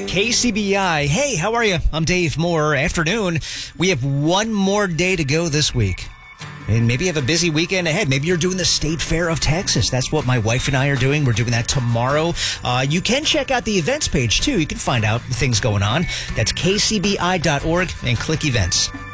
KCBI. Hey, how are you? I'm Dave Moore. Afternoon. We have one more day to go this week. And maybe you have a busy weekend ahead. Maybe you're doing the State Fair of Texas. That's what my wife and I are doing. We're doing that tomorrow. You can check out the events page, too. You can find out things going on. That's kcbi.org and click events.